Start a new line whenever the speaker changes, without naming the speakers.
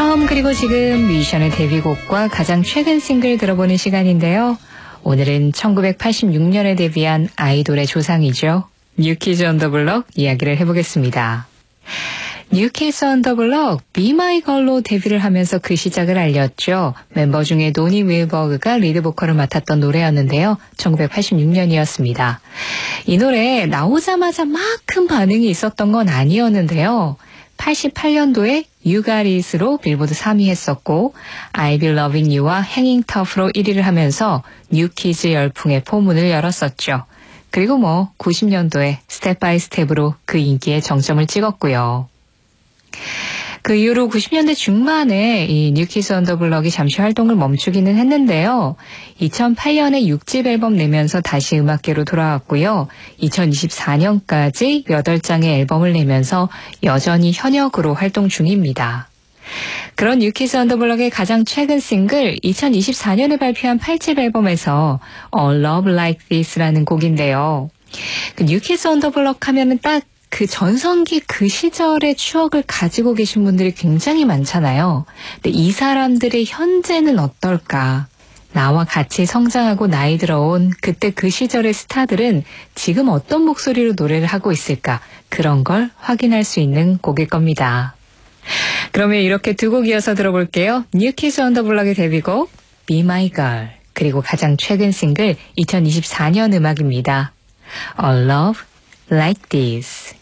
처음 그리고 지금 뮤지션의 데뷔곡과 가장 최근 싱글 들어보는 시간인데요. 오늘은 1986년에 데뷔한 아이돌의 조상이죠. 뉴키즈 온 더 블럭 이야기를 해보겠습니다. 뉴키즈 온 더 블럭 Be My Girl로 데뷔를 하면서 그 시작을 알렸죠. 멤버 중에 노니 윌버그가 리드 보컬을 맡았던 노래였는데요. 1986년이었습니다. 이 노래 나오자마자 막 큰 반응이 있었던 건 아니었는데요. 88년도에 You Got It로 빌보드 3위 했었고 I've Been Loving You와 Hanging Tough로 1위를 하면서 뉴키즈 열풍의 포문을 열었었죠. 그리고 90년도에 스텝 바이 스텝으로 그 인기에 정점을 찍었고요. 그 이후로 90년대 중반에 이 뉴키즈 온 더 블럭이 잠시 활동을 멈추기는 했는데요. 2008년에 6집 앨범 내면서 다시 음악계로 돌아왔고요. 2024년까지 8장의 앨범을 내면서 여전히 현역으로 활동 중입니다. 그런 뉴키즈 온 더 블럭의 가장 최근 싱글 2024년에 발표한 8집 앨범에서 All Love Like This라는 곡인데요. 그 뉴키즈 온 더 블럭 하면은 딱 그 전성기 그 시절의 추억을 가지고 계신 분들이 굉장히 많잖아요. 근데 이 사람들의 현재는 어떨까? 나와 같이 성장하고 나이 들어온 그때 그 시절의 스타들은 지금 어떤 목소리로 노래를 하고 있을까? 그런 걸 확인할 수 있는 곡일 겁니다. 그러면 이렇게 두 곡 이어서 들어볼게요. 뉴키즈 온 더 블럭의 데뷔곡 Be My Girl 그리고 가장 최근 싱글 2024년 음악입니다. All Love Like This.